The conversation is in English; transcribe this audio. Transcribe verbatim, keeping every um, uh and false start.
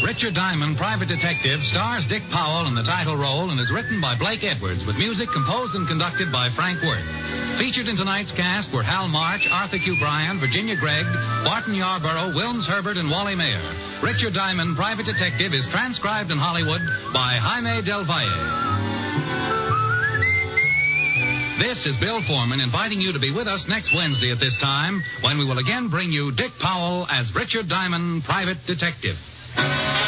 Richard Diamond, Private Detective, stars Dick Powell in the title role and is written by Blake Edwards with music composed and conducted by Frank Worth. Featured in tonight's cast were Hal March, Arthur Q. Bryan, Virginia Gregg, Barton Yarborough, Wilms Herbert, and Wally Mayer. Richard Diamond, Private Detective is transcribed in Hollywood by Jaime Del Valle. This is Bill Foreman inviting you to be with us next Wednesday at this time when we will again bring you Dick Powell as Richard Diamond, Private Detective.